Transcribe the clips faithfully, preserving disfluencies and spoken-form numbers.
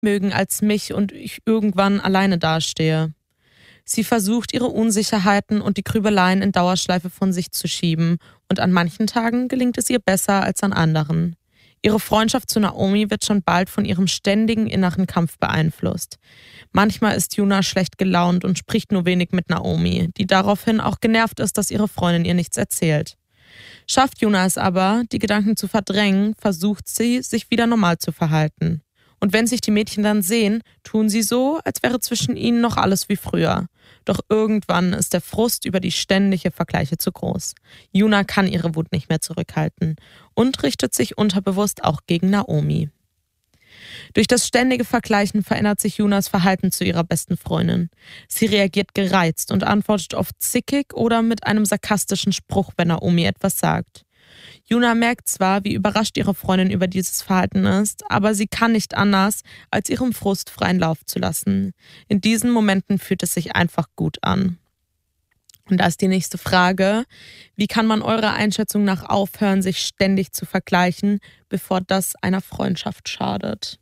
mögen als mich und ich irgendwann alleine dastehe. Sie versucht, ihre Unsicherheiten und die Grübeleien in Dauerschleife von sich zu schieben und an manchen Tagen gelingt es ihr besser als an anderen. Ihre Freundschaft zu Naomi wird schon bald von ihrem ständigen inneren Kampf beeinflusst. Manchmal ist Yuna schlecht gelaunt und spricht nur wenig mit Naomi, die daraufhin auch genervt ist, dass ihre Freundin ihr nichts erzählt. Schafft Yuna es aber, die Gedanken zu verdrängen, versucht sie, sich wieder normal zu verhalten. Und wenn sich die Mädchen dann sehen, tun sie so, als wäre zwischen ihnen noch alles wie früher. Doch irgendwann ist der Frust über die ständige Vergleiche zu groß. Yuna kann ihre Wut nicht mehr zurückhalten und richtet sich unterbewusst auch gegen Naomi. Durch das ständige Vergleichen verändert sich Yunas Verhalten zu ihrer besten Freundin. Sie reagiert gereizt und antwortet oft zickig oder mit einem sarkastischen Spruch, wenn Naomi etwas sagt. Yuna merkt zwar, wie überrascht ihre Freundin über dieses Verhalten ist, aber sie kann nicht anders, als ihrem Frust freien Lauf zu lassen. In diesen Momenten fühlt es sich einfach gut an. Und da ist die nächste Frage: Wie kann man eurer Einschätzung nach aufhören, sich ständig zu vergleichen, bevor das einer Freundschaft schadet?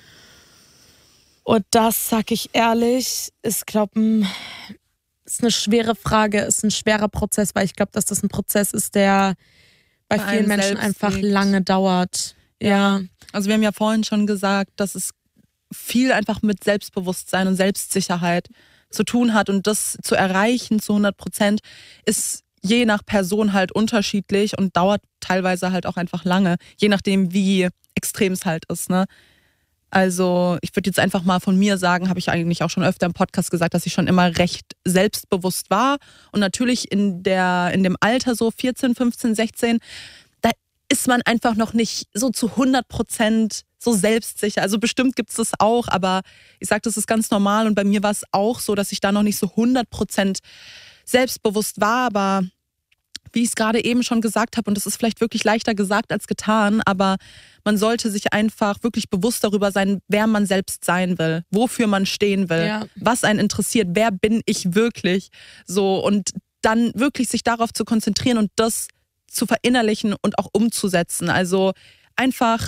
Und das, sag ich ehrlich, ist, glaube ich, ist eine schwere Frage, ist ein schwerer Prozess, weil ich glaube, dass das ein Prozess ist, der bei Bei vielen einem Menschen selbst einfach liegt. lange dauert. Ja. Also wir haben ja vorhin schon gesagt, dass es viel einfach mit Selbstbewusstsein und Selbstsicherheit zu tun hat. Und das zu erreichen zu hundert Prozent ist je nach Person halt unterschiedlich und dauert teilweise halt auch einfach lange. Je nachdem, wie extrem es halt ist, ne? Also ich würde jetzt einfach mal von mir sagen, habe ich eigentlich auch schon öfter im Podcast gesagt, dass ich schon immer recht selbstbewusst war. Und natürlich in der in dem Alter so vierzehn, fünfzehn, sechzehn, da ist man einfach noch nicht so zu hundert Prozent so selbstsicher. Also bestimmt gibt es das auch, aber ich sage, das ist ganz normal. Und bei mir war es auch so, dass ich da noch nicht so hundert Prozent selbstbewusst war. Aber wie ich es gerade eben schon gesagt habe, und das ist vielleicht wirklich leichter gesagt als getan, aber man sollte sich einfach wirklich bewusst darüber sein, wer man selbst sein will, wofür man stehen will, Ja. was einen interessiert, wer bin ich wirklich, so, und dann wirklich sich darauf zu konzentrieren und das zu verinnerlichen und auch umzusetzen. Also einfach,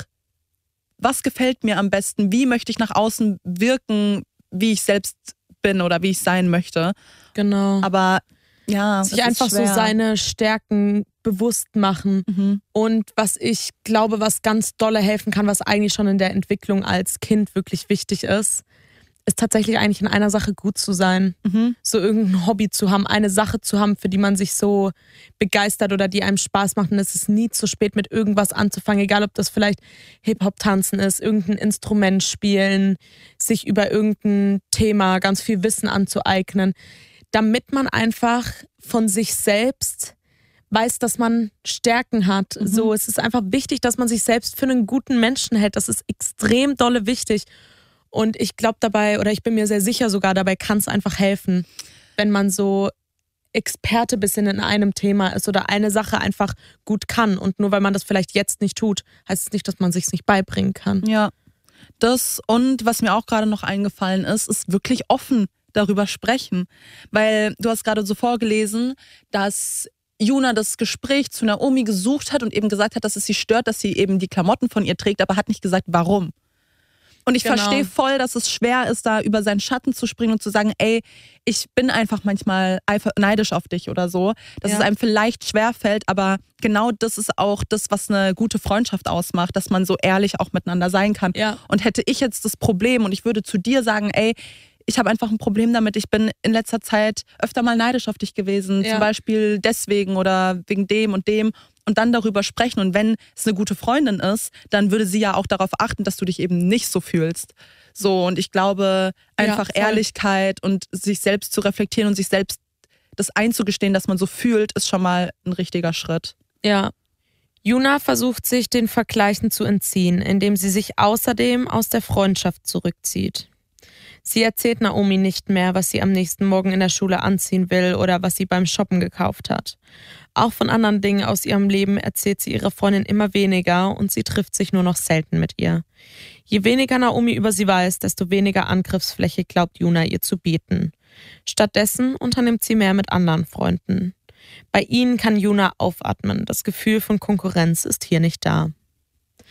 was gefällt mir am besten, wie möchte ich nach außen wirken, wie ich selbst bin oder wie ich sein möchte. Genau. Aber ja, sich es einfach ist so schwer. seine Stärken bewusst machen. Mhm. Und was ich glaube, was ganz dolle helfen kann, was eigentlich schon in der Entwicklung als Kind wirklich wichtig ist, ist tatsächlich eigentlich in einer Sache gut zu sein. Mhm. So irgendein Hobby zu haben, eine Sache zu haben, für die man sich so begeistert oder die einem Spaß macht. Und es ist nie zu spät, mit irgendwas anzufangen, egal ob das vielleicht Hip-Hop-Tanzen ist, irgendein Instrument spielen, sich über irgendein Thema ganz viel Wissen anzueignen, damit man einfach von sich selbst weiß, dass man Stärken hat. Mhm. So, es ist einfach wichtig, dass man sich selbst für einen guten Menschen hält. Das ist extrem dolle wichtig. Und ich glaube dabei, oder ich bin mir sehr sicher sogar, dabei kann es einfach helfen, wenn man so Experte bisschen in einem Thema ist oder eine Sache einfach gut kann. Und nur weil man das vielleicht jetzt nicht tut, heißt es nicht, dass man sich nicht beibringen kann. Ja, das, und was mir auch gerade noch eingefallen ist, ist wirklich offen darüber sprechen. Weil du hast gerade so vorgelesen, dass Yuna das Gespräch zu Naomi gesucht hat und eben gesagt hat, dass es sie stört, dass sie eben die Klamotten von ihr trägt, aber hat nicht gesagt, warum. Und ich Genau. verstehe voll, dass es schwer ist, da über seinen Schatten zu springen und zu sagen, ey, ich bin einfach manchmal eifer- neidisch auf dich oder so. Dass Ja. es einem vielleicht schwerfällt, aber genau das ist auch das, was eine gute Freundschaft ausmacht, dass man so ehrlich auch miteinander sein kann. Ja. Und hätte ich jetzt das Problem und ich würde zu dir sagen, ey, ich habe einfach ein Problem damit, ich bin in letzter Zeit öfter mal neidisch auf dich gewesen, Ja. zum Beispiel deswegen oder wegen dem und dem, und dann darüber sprechen. Und wenn es eine gute Freundin ist, dann würde sie ja auch darauf achten, dass du dich eben nicht so fühlst. So, und ich glaube, einfach Ja, voll. Ehrlichkeit und sich selbst zu reflektieren und sich selbst das einzugestehen, dass man so fühlt, ist schon mal ein richtiger Schritt. Ja. Yuna versucht sich den Vergleichen zu entziehen, indem sie sich außerdem aus der Freundschaft zurückzieht. Sie erzählt Naomi nicht mehr, was sie am nächsten Morgen in der Schule anziehen will oder was sie beim Shoppen gekauft hat. Auch von anderen Dingen aus ihrem Leben erzählt sie ihrer Freundin immer weniger und sie trifft sich nur noch selten mit ihr. Je weniger Naomi über sie weiß, desto weniger Angriffsfläche glaubt Yuna ihr zu bieten. Stattdessen unternimmt sie mehr mit anderen Freunden. Bei ihnen kann Yuna aufatmen, das Gefühl von Konkurrenz ist hier nicht da.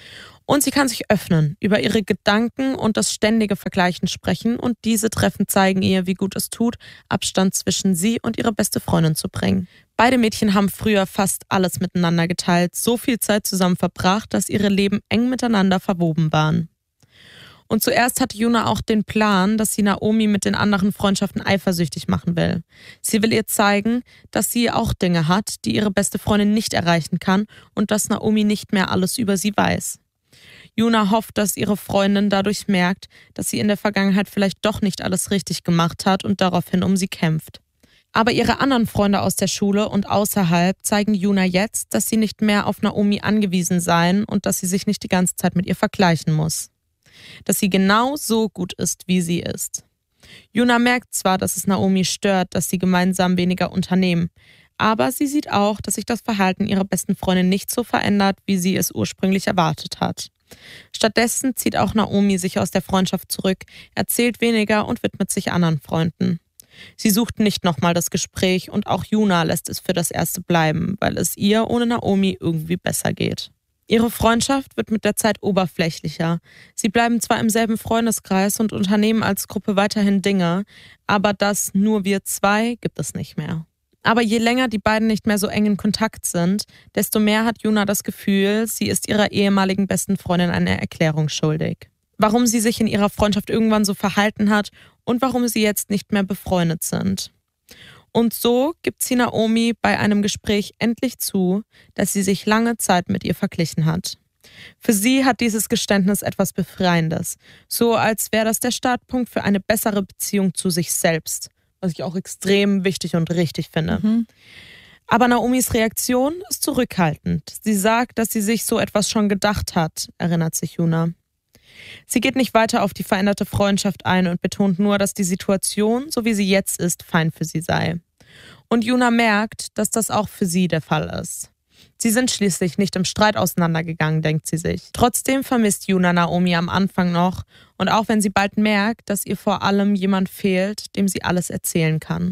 Und sie kann sich öffnen, über ihre Gedanken und das ständige Vergleichen sprechen und diese Treffen zeigen ihr, wie gut es tut, Abstand zwischen sie und ihre beste Freundin zu bringen. Beide Mädchen haben früher fast alles miteinander geteilt, so viel Zeit zusammen verbracht, dass ihre Leben eng miteinander verwoben waren. Und zuerst hatte Yuna auch den Plan, dass sie Naomi mit den anderen Freundschaften eifersüchtig machen will. Sie will ihr zeigen, dass sie auch Dinge hat, die ihre beste Freundin nicht erreichen kann und dass Naomi nicht mehr alles über sie weiß. Yuna hofft, dass ihre Freundin dadurch merkt, dass sie in der Vergangenheit vielleicht doch nicht alles richtig gemacht hat und daraufhin um sie kämpft. Aber ihre anderen Freunde aus der Schule und außerhalb zeigen Yuna jetzt, dass sie nicht mehr auf Naomi angewiesen seien und dass sie sich nicht die ganze Zeit mit ihr vergleichen muss. Dass sie genau so gut ist, wie sie ist. Yuna merkt zwar, dass es Naomi stört, dass sie gemeinsam weniger unternehmen, aber sie sieht auch, dass sich das Verhalten ihrer besten Freundin nicht so verändert, wie sie es ursprünglich erwartet hat. Stattdessen zieht auch Naomi sich aus der Freundschaft zurück, erzählt weniger und widmet sich anderen Freunden. Sie sucht nicht nochmal das Gespräch und auch Yuna lässt es für das Erste bleiben, weil es ihr ohne Naomi irgendwie besser geht. Ihre Freundschaft wird mit der Zeit oberflächlicher. Sie bleiben zwar im selben Freundeskreis und unternehmen als Gruppe weiterhin Dinge, aber das nur wir zwei gibt es nicht mehr. Aber je länger die beiden nicht mehr so eng in Kontakt sind, desto mehr hat Yuna das Gefühl, sie ist ihrer ehemaligen besten Freundin eine Erklärung schuldig. Warum sie sich in ihrer Freundschaft irgendwann so verhalten hat und warum sie jetzt nicht mehr befreundet sind. Und so gibt sie Naomi bei einem Gespräch endlich zu, dass sie sich lange Zeit mit ihr verglichen hat. Für sie hat dieses Geständnis etwas Befreiendes, so als wäre das der Startpunkt für eine bessere Beziehung zu sich selbst, was ich auch extrem wichtig und richtig finde. Mhm. Aber Naomis Reaktion ist zurückhaltend. Sie sagt, dass sie sich so etwas schon gedacht hat, erinnert sich Yuna. Sie geht nicht weiter auf die veränderte Freundschaft ein und betont nur, dass die Situation, so wie sie jetzt ist, fein für sie sei. Und Yuna merkt, dass das auch für sie der Fall ist. Sie sind schließlich nicht im Streit auseinandergegangen, denkt sie sich. Trotzdem vermisst Yuna Naomi am Anfang noch und auch wenn sie bald merkt, dass ihr vor allem jemand fehlt, dem sie alles erzählen kann.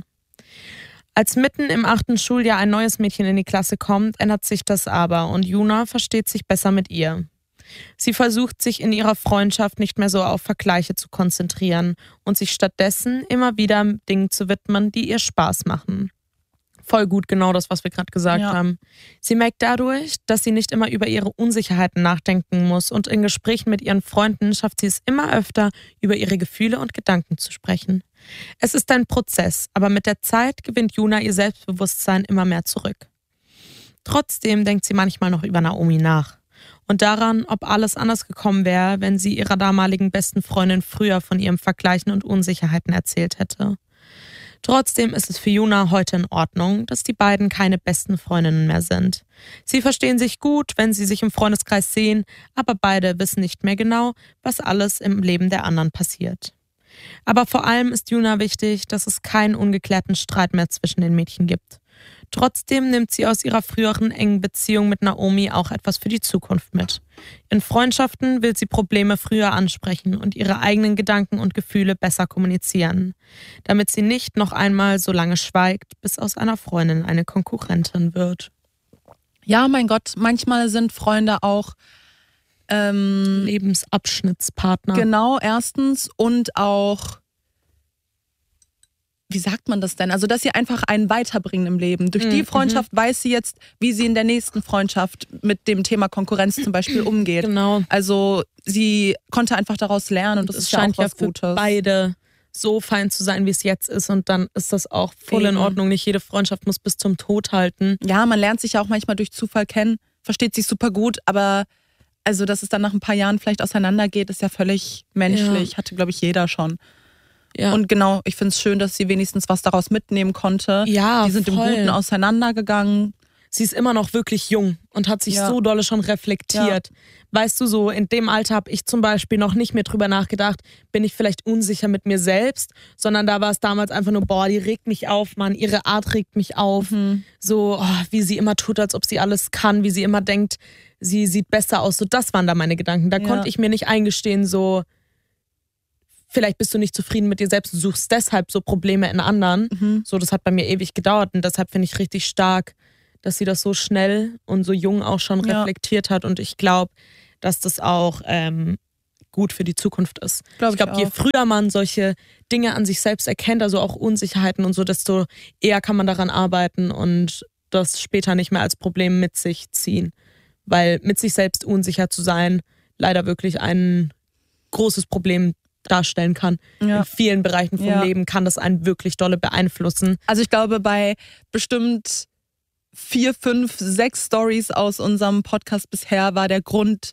Als mitten im achten Schuljahr ein neues Mädchen in die Klasse kommt, ändert sich das aber und Yuna versteht sich besser mit ihr. Sie versucht, sich in ihrer Freundschaft nicht mehr so auf Vergleiche zu konzentrieren und sich stattdessen immer wieder Dingen zu widmen, die ihr Spaß machen. Voll gut, genau das, was wir gerade gesagt ja. haben. Sie merkt dadurch, dass sie nicht immer über ihre Unsicherheiten nachdenken muss und in Gesprächen mit ihren Freunden schafft sie es immer öfter, über ihre Gefühle und Gedanken zu sprechen. Es ist ein Prozess, aber mit der Zeit gewinnt Yuna ihr Selbstbewusstsein immer mehr zurück. Trotzdem denkt sie manchmal noch über Naomi nach. Und daran, ob alles anders gekommen wäre, wenn sie ihrer damaligen besten Freundin früher von ihrem Vergleichen und Unsicherheiten erzählt hätte. Trotzdem ist es für Yuna heute in Ordnung, dass die beiden keine besten Freundinnen mehr sind. Sie verstehen sich gut, wenn sie sich im Freundeskreis sehen, aber beide wissen nicht mehr genau, was alles im Leben der anderen passiert. Aber vor allem ist Yuna wichtig, dass es keinen ungeklärten Streit mehr zwischen den Mädchen gibt. Trotzdem nimmt sie aus ihrer früheren engen Beziehung mit Naomi auch etwas für die Zukunft mit. In Freundschaften will sie Probleme früher ansprechen und ihre eigenen Gedanken und Gefühle besser kommunizieren, damit sie nicht noch einmal so lange schweigt, bis aus einer Freundin eine Konkurrentin wird. Ja, mein Gott, manchmal sind Freunde auch ähm, Lebensabschnittspartner. Genau, erstens und auch wie sagt man das denn? Also, dass sie einfach einen weiterbringen im Leben. Durch die Freundschaft mhm. weiß sie jetzt, wie sie in der nächsten Freundschaft mit dem Thema Konkurrenz zum Beispiel umgeht. Genau. Also, sie konnte einfach daraus lernen und das ist ja auch was Gutes. Für beide so fein zu sein, wie es jetzt ist und dann ist das auch voll Eben. in Ordnung. Nicht jede Freundschaft muss bis zum Tod halten. Ja, man lernt sich ja auch manchmal durch Zufall kennen, versteht sich super gut, aber also, dass es dann nach ein paar Jahren vielleicht auseinandergeht, ist ja völlig menschlich. Ja. Hatte, glaube ich, jeder schon. Ja. Und genau, ich finde es schön, dass sie wenigstens was daraus mitnehmen konnte. Ja, die sind voll. im Guten auseinandergegangen. Sie ist immer noch wirklich jung und hat sich ja. so dolle schon reflektiert. Ja. Weißt du, so in dem Alter habe ich zum Beispiel noch nicht mehr drüber nachgedacht, bin ich vielleicht unsicher mit mir selbst, sondern da war es damals einfach nur, boah, die regt mich auf, Mann, ihre Art regt mich auf. Mhm. So, oh, wie sie immer tut, als ob sie alles kann, wie sie immer denkt, sie sieht besser aus. So, das waren da meine Gedanken. Da ja. konnte ich mir nicht eingestehen, so, vielleicht bist du nicht zufrieden mit dir selbst und suchst deshalb so Probleme in anderen. Mhm. So, das hat bei mir ewig gedauert und deshalb finde ich richtig stark, dass sie das so schnell und so jung auch schon ja. reflektiert hat. Und ich glaube, dass das auch ähm, gut für die Zukunft ist. Glaub ich glaube, je früher man solche Dinge an sich selbst erkennt, also auch Unsicherheiten und so, desto eher kann man daran arbeiten und das später nicht mehr als Problem mit sich ziehen. Weil mit sich selbst unsicher zu sein leider wirklich ein großes Problem darstellen kann. Ja. In vielen Bereichen vom ja. Leben kann das einen wirklich dolle beeinflussen. Also ich glaube, bei bestimmt vier, fünf, sechs Stories aus unserem Podcast bisher war der Grund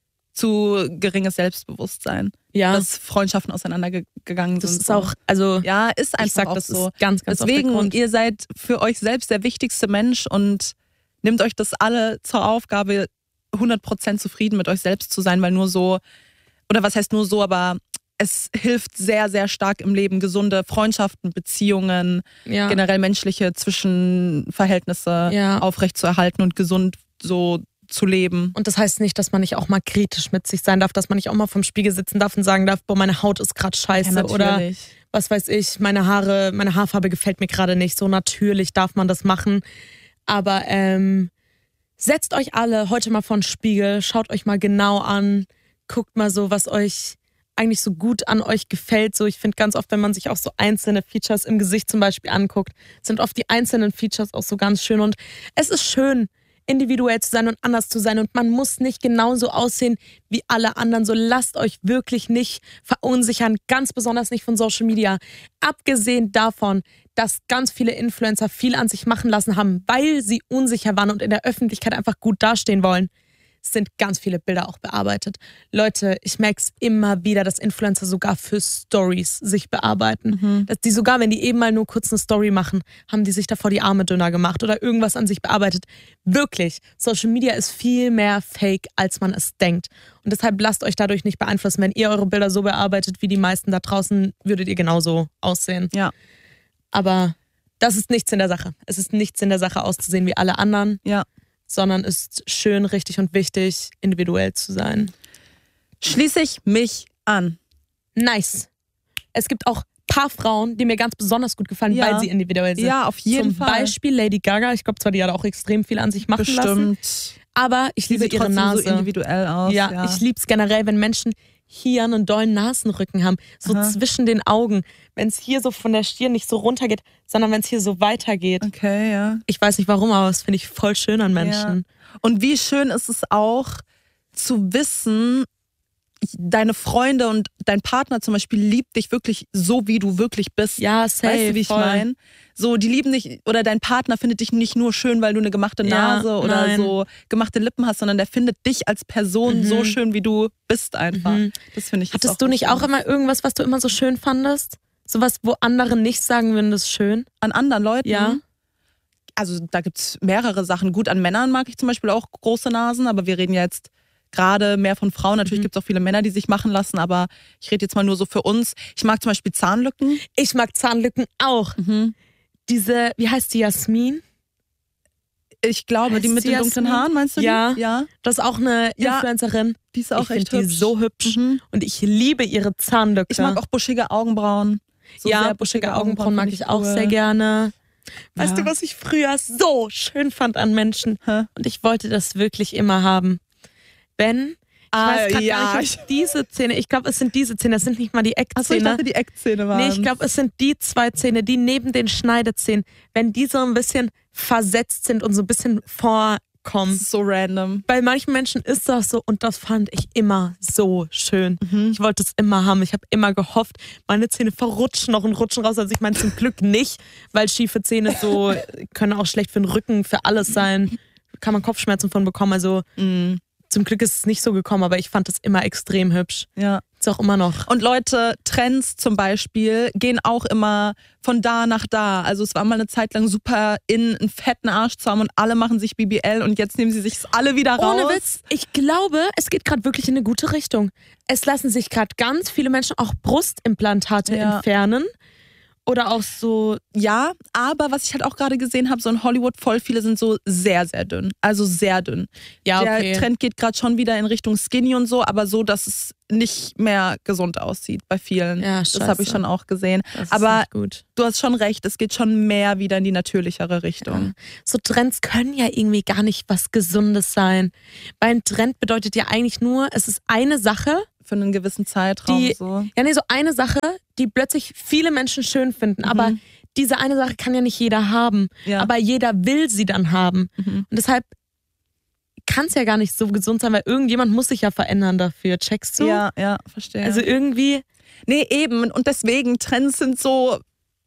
zu geringes Selbstbewusstsein. Ja. Dass Freundschaften auseinandergegangen sind. Das ist auch, also ja, ist einfach ich sag, auch das so. Ist ganz, ganz Deswegen, ihr seid für euch selbst der wichtigste Mensch und nehmt euch das alle zur Aufgabe, hundert Prozent zufrieden mit euch selbst zu sein, weil nur so, oder was heißt nur so, aber es hilft sehr, sehr stark im Leben, gesunde Freundschaften, Beziehungen, ja. generell menschliche Zwischenverhältnisse ja. aufrechtzuerhalten und gesund so zu leben. Und das heißt nicht, dass man nicht auch mal kritisch mit sich sein darf, dass man nicht auch mal vorm Spiegel sitzen darf und sagen darf, boah, meine Haut ist gerade scheiße ja, oder was weiß ich, meine Haare, meine Haarfarbe gefällt mir gerade nicht. So natürlich darf man das machen. Aber ähm, setzt euch alle heute mal vor den Spiegel, schaut euch mal genau an, guckt mal so, was euch eigentlich so gut an euch gefällt. So, ich finde ganz oft, wenn man sich auch so einzelne Features im Gesicht zum Beispiel anguckt, sind oft die einzelnen Features auch so ganz schön. Und es ist schön, individuell zu sein und anders zu sein. Und man muss nicht genauso aussehen wie alle anderen. So, lasst euch wirklich nicht verunsichern, ganz besonders nicht von Social Media. Abgesehen davon, dass ganz viele Influencer viel an sich machen lassen haben, weil sie unsicher waren und in der Öffentlichkeit einfach gut dastehen wollen, sind ganz viele Bilder auch bearbeitet. Leute, ich merke es immer wieder, dass Influencer sogar für Stories sich bearbeiten. Mhm. Dass die sogar, wenn die eben mal nur kurz eine Story machen, haben die sich davor die Arme dünner gemacht oder irgendwas an sich bearbeitet. Wirklich, Social Media ist viel mehr Fake, als man es denkt. Und deshalb lasst euch dadurch nicht beeinflussen. Wenn ihr eure Bilder so bearbeitet wie die meisten da draußen, würdet ihr genauso aussehen. Ja. Aber das ist nichts in der Sache. Es ist nichts in der Sache, auszusehen wie alle anderen. Ja. Sondern ist schön, richtig und wichtig, individuell zu sein. Schließe ich mich an. Nice. Es gibt auch ein paar Frauen, die mir ganz besonders gut gefallen, ja. weil sie individuell sind. Ja, auf jeden Zum Fall. Zum Beispiel Lady Gaga. Ich glaube zwar, die hat auch extrem viel an sich machen Bestimmt. lassen. Aber ich die liebe ihre Nase. So individuell aus. Ja, ja. Ich liebe es generell, wenn Menschen hier einen dollen Nasenrücken haben. So Aha. zwischen den Augen. Wenn es hier so von der Stirn nicht so runtergeht, sondern wenn es hier so weitergeht. Okay, ja. Ich weiß nicht warum, aber das finde ich voll schön an Menschen. Ja. Und wie schön ist es auch zu wissen, deine Freunde und dein Partner zum Beispiel liebt dich wirklich so, wie du wirklich bist. Ja, safe. Weißt du, wie ich meine? So, die lieben dich, oder dein Partner findet dich nicht nur schön, weil du eine gemachte Nase ja, oder nein. so gemachte Lippen hast, sondern der findet dich als Person mhm. so schön, wie du bist einfach. Mhm. Das finde ich. Hattest du nicht auch immer irgendwas, was du immer so schön fandest? Sowas, wo andere nicht sagen würden, das ist schön? An anderen Leuten? Ja. Also da gibt es mehrere Sachen. Gut, an Männern mag ich zum Beispiel auch große Nasen, aber wir reden ja jetzt gerade mehr von Frauen. Natürlich mhm. gibt es auch viele Männer, die sich machen lassen, aber ich rede jetzt mal nur so für uns. Ich mag zum Beispiel Zahnlücken. Ich mag Zahnlücken auch. Mhm. Diese, wie heißt die, Jasmin? Ich glaube, heißt die mit den dunklen Haaren, meinst du die? Ja, ja. Das ist auch eine Influencerin. Ja, die ist auch ich echt hübsch. Die so hübsch mhm. und ich liebe ihre Zahnlücke. Ich mag auch buschige Augenbrauen. So ja, buschige, buschige Augenbrauen, Augenbrauen mag ich cool. auch sehr gerne. Weißt ja. du, was ich früher so schön fand an Menschen? Hä? Und ich wollte das wirklich immer haben. Wenn, ich ah, weiß gerade ja. gar nicht, ob diese Zähne, ich glaube, es sind diese Zähne, das sind nicht mal die Eckzähne. Achso, ich dachte, die Eckzähne waren. Nee, ich glaube, es sind die zwei Zähne, die neben den Schneidezähnen, wenn die so ein bisschen versetzt sind und so ein bisschen vorkommen. Das ist so random. Bei manchen Menschen ist das so und das fand ich immer so schön. Mhm. Ich wollte es immer haben. Ich habe immer gehofft, meine Zähne verrutschen noch und rutschen raus. Also ich meine zum Glück nicht, weil schiefe Zähne so können auch schlecht für den Rücken, für alles sein. Kann man Kopfschmerzen von bekommen. Also mhm. zum Glück ist es nicht so gekommen, aber ich fand es immer extrem hübsch. Ja. Ist auch immer noch. Und Leute, Trends zum Beispiel gehen auch immer von da nach da. Also es war mal eine Zeit lang super in, einen fetten Arsch zu haben und alle machen sich B B L und jetzt nehmen sie sich alle wieder raus. Ohne Witz, ich glaube, es geht gerade wirklich in eine gute Richtung. Es lassen sich gerade ganz viele Menschen auch Brustimplantate ja. entfernen. Oder auch so, ja, aber was ich halt auch gerade gesehen habe, so in Hollywood, voll viele sind so sehr, sehr dünn. Also sehr dünn. ja, okay. Der Trend geht gerade schon wieder in Richtung Skinny und so, aber so, dass es nicht mehr gesund aussieht bei vielen. Ja, das scheiße. habe ich schon auch gesehen. Das ist aber nicht gut. du hast schon recht, es geht schon mehr wieder in die natürlichere Richtung. Ja. So Trends können ja irgendwie gar nicht was Gesundes sein. Weil ein Trend bedeutet ja eigentlich nur, es ist eine Sache, Für einen gewissen Zeitraum die, so. ja nee, so eine Sache, die plötzlich viele Menschen schön finden. Mhm. Aber diese eine Sache kann ja nicht jeder haben. Ja. Aber jeder will sie dann haben. Mhm. Und deshalb kann es ja gar nicht so gesund sein, weil irgendjemand muss sich ja verändern dafür. Checkst du? Ja, ja, verstehe. Also irgendwie, nee, eben. Und deswegen, Trends sind so,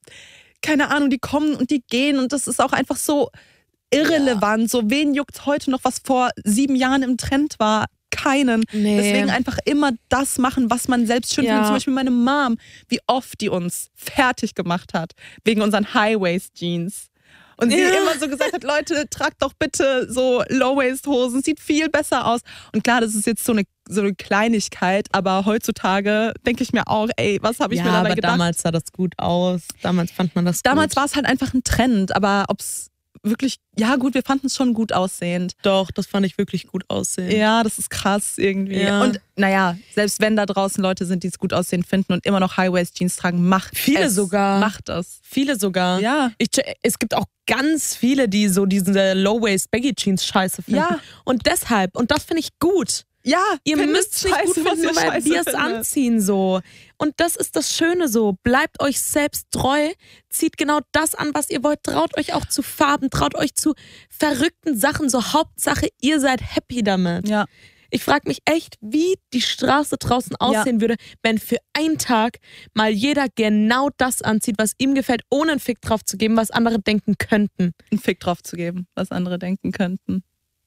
keine Ahnung, die kommen und die gehen und das ist auch einfach so irrelevant. Ja. So, wen juckt heute noch, was vor sieben Jahren im Trend war? Keinen. Nee. Deswegen einfach immer das machen, was man selbst schön Ja. findet. Zum Beispiel meine Mom, wie oft die uns fertig gemacht hat, wegen unseren High-Waist-Jeans. Und sie Ja. immer so gesagt hat, Leute, tragt doch bitte so Low-Waist-Hosen, sieht viel besser aus. Und klar, das ist jetzt so eine, so eine Kleinigkeit, aber heutzutage denke ich mir auch, ey, was habe ich ja, mir dabei aber gedacht? damals sah das gut aus. Damals fand man das Damals gut. war es halt einfach ein Trend, aber ob es wirklich, ja gut, wir fanden es schon gut aussehend. Doch, das fand ich wirklich gut aussehen. Ja, das ist krass irgendwie. Ja. Und naja, selbst wenn da draußen Leute sind, die es gut aussehen finden und immer noch High-Waist-Jeans tragen, macht Viele es. sogar. Macht das. Viele sogar. Ja. Ich, es gibt auch ganz viele, die so diese Low-Waist-Baggy-Jeans scheiße finden. Ja. Und deshalb, und das finde ich gut. Ja, Ihr findet müsst es nicht scheiße, gut finden, was ihr nur weil scheiße wir es findet. anziehen so. Und das ist das Schöne so. Bleibt euch selbst treu, zieht genau das an, was ihr wollt. Traut euch auch zu Farben, traut euch zu verrückten Sachen. So Hauptsache, ihr seid happy damit. Ja. Ich frage mich echt, wie die Straße draußen aussehen würde, wenn für einen Tag mal jeder genau das anzieht, was ihm gefällt, ohne einen Fick drauf zu geben, was andere denken könnten. Einen Fick drauf zu geben, was andere denken könnten.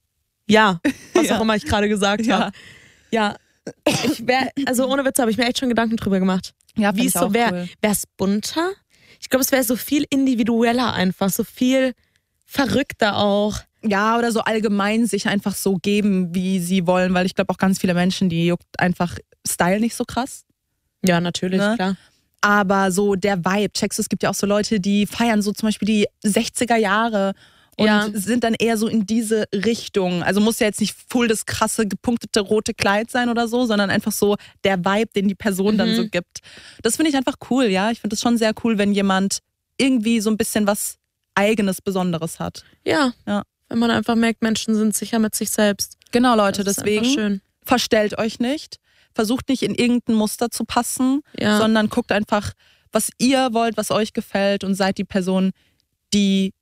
Ja, was Ja. auch immer ich gerade gesagt Ja. habe. Ja, ich wär, also ohne Witz habe ich mir echt schon Gedanken drüber gemacht. Ja, Wie es so wäre. Cool. Wäre es bunter? Ich glaube, es wäre so viel individueller einfach, so viel verrückter auch. Ja, oder so allgemein sich einfach so geben, wie sie wollen, weil ich glaube auch ganz viele Menschen, die juckt einfach Style nicht so krass. Ja, natürlich, Ne? klar. Aber so der Vibe, checkst du, es gibt ja auch so Leute, die feiern so zum Beispiel die sechziger Jahre und Ja. sind dann eher so in diese Richtung. Also muss ja jetzt nicht voll das krasse, gepunktete rote Kleid sein oder so, sondern einfach so der Vibe, den die Person dann Mhm. so gibt. Das finde ich einfach cool, ja. Ich finde das schon sehr cool, wenn jemand irgendwie so ein bisschen was Eigenes, Besonderes hat. Ja. Ja. Wenn man einfach merkt, Menschen sind sicher mit sich selbst. Genau, Leute, Das ist deswegen einfach schön. verstellt euch nicht. Versucht nicht in irgendein Muster zu passen, Ja. sondern guckt einfach, was ihr wollt, was euch gefällt und seid die Person, die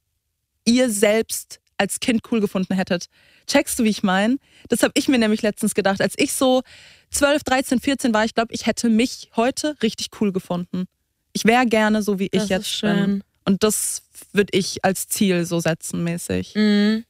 ihr selbst als Kind cool gefunden hättet. Checkst du, wie ich meine? Das habe ich mir nämlich letztens gedacht. Als ich so zwölf, dreizehn, vierzehn war, ich glaube, ich hätte mich heute richtig cool gefunden. Ich wäre gerne so, wie ich Das jetzt ist schön. bin. Und das würde ich als Ziel so setzen mäßig. Mhm.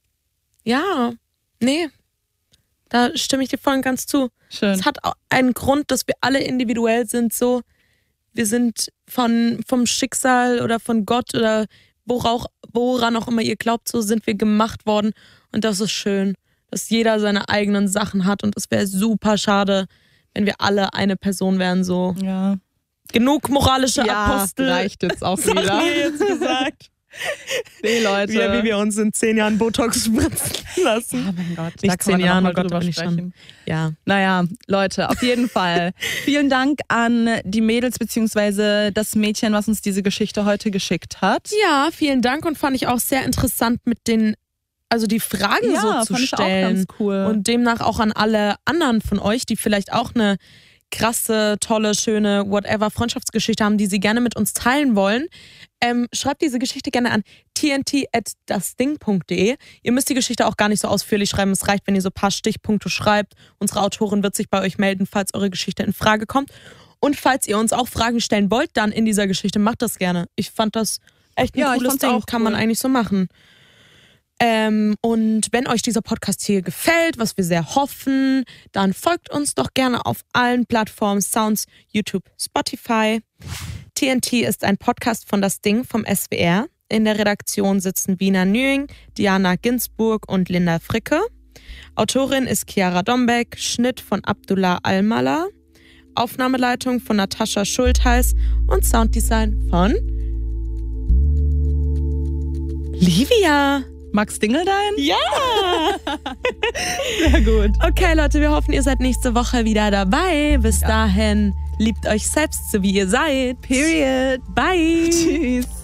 Ja, nee. Da stimme ich dir voll und ganz zu. Schön. Es hat auch einen Grund, dass wir alle individuell sind. So, wir sind von vom Schicksal oder von Gott oder worauf, woran auch immer ihr glaubt, so sind wir gemacht worden. Und das ist schön, dass jeder seine eigenen Sachen hat. Und es wäre super schade, wenn wir alle eine Person wären. So Ja. genug moralische Ja, Apostel. reicht jetzt auch Das wieder. haben wir jetzt gesagt. Nee, Leute. Wie, wie wir uns in zehn Jahren Botox spritzen lassen. Oh mein Gott, Nicht da kann man zehn dann Jahren, noch oh mal Gott, da drüber bin ich schon. sprechen. Ja. Naja, Leute, auf jeden Fall. Vielen Dank an die Mädels beziehungsweise das Mädchen, was uns diese Geschichte heute geschickt hat. Ja, vielen Dank und fand ich auch sehr interessant mit den, also die Fragen Ja, so zu fand ich auch stellen. ganz cool. Und demnach auch an alle anderen von euch, die vielleicht auch eine krasse, tolle, schöne, whatever Freundschaftsgeschichte haben, die sie gerne mit uns teilen wollen. Ähm, schreibt diese Geschichte gerne an t n t at das ding punkt d e. Ihr müsst die Geschichte auch gar nicht so ausführlich schreiben. Es reicht, wenn ihr so ein paar Stichpunkte schreibt. Unsere Autorin wird sich bei euch melden, falls eure Geschichte in Frage kommt. Und falls ihr uns auch Fragen stellen wollt, dann in dieser Geschichte, macht das gerne. Ich fand das echt ein Ja, ich cooles fand's Ding. auch Kann man cool. eigentlich so machen. Ähm, und wenn euch dieser Podcast hier gefällt, was wir sehr hoffen, dann folgt uns doch gerne auf allen Plattformen, Sounds, YouTube, Spotify. T N T ist ein Podcast von Das Ding vom S W R. In der Redaktion sitzen Wiener Nüing, Diana Ginsburg und Linda Fricke. Autorin ist Chiara Dombeck, Schnitt von Abdullah Almala. Aufnahmeleitung von Natascha Schultheiß und Sounddesign von Livia. Max Dingeldein? Ja! Sehr gut. Okay, Leute, wir hoffen, ihr seid nächste Woche wieder dabei. Bis ja. dahin, liebt euch selbst, so wie ihr seid. Period. Bye. Tschüss.